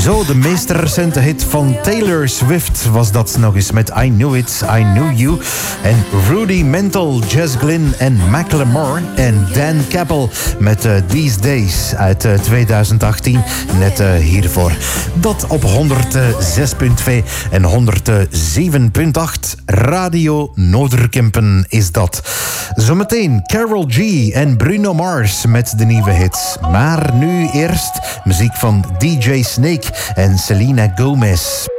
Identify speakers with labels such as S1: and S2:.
S1: Zo, de meest recente hit van Taylor Swift was dat nog eens met I Knew It, I Knew You. En Rudy Mental, Jess Glynn en Macklemore en Dan Cappell met These Days uit 2018. Net hiervoor. Dat op 106.2 en 107.8. Radio Noorderkempen is dat. Zometeen Karol G en Bruno Mars met de nieuwe hits. Maar nu eerst muziek van DJ Snake en Selena Gomez.